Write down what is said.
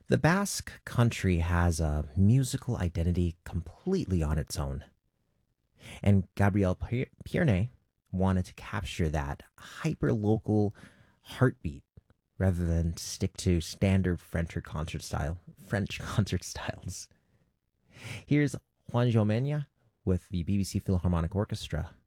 The Basque country has a musical identity completely on its own, and Gabriel Pierne wanted to capture that hyper-local heartbeat rather than stick to standard French concert styles. Here's Juan Jomena with the BBC Philharmonic Orchestra